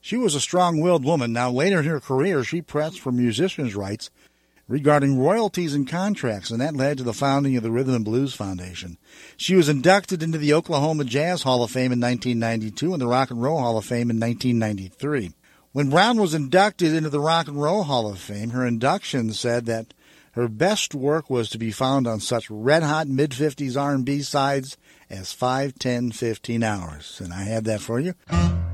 She was a strong-willed woman. Now, later in her career, she pressed for musicians' rights regarding royalties and contracts, and that led to the founding of the Rhythm and Blues Foundation. She was inducted into the Oklahoma Jazz Hall of Fame in 1992 and the Rock and Roll Hall of Fame in 1993. When Brown was inducted into the Rock and Roll Hall of Fame, her induction said that her best work was to be found on such red-hot mid-50s R&B sides as 5, 10, 15 hours. And I had that for you.